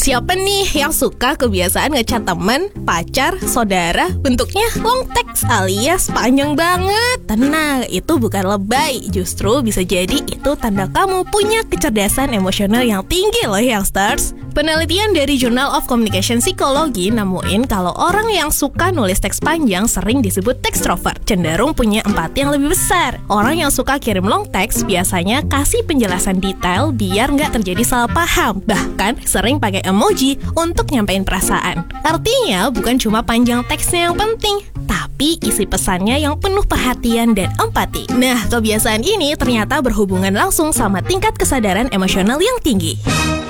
Siapa nih yang suka kebiasaan ngechat teman, pacar, saudara bentuknya long text alias panjang banget? Tenang, itu bukan lebay. Justru bisa jadi itu tanda kamu punya kecerdasan emosional yang tinggi loh youngsters. Penelitian dari Journal of Communication Psychology nemuin kalau orang yang suka nulis teks panjang sering disebut tekstrovert, cenderung punya empati yang lebih besar. Orang yang suka kirim long text biasanya kasih penjelasan detail biar nggak terjadi salah paham. Bahkan sering pakai emoji untuk nyampein perasaan. Artinya bukan cuma panjang teksnya yang penting, tapi isi pesannya yang penuh perhatian dan empati. Nah, kebiasaan ini ternyata berhubungan langsung sama tingkat kesadaran emosional yang tinggi.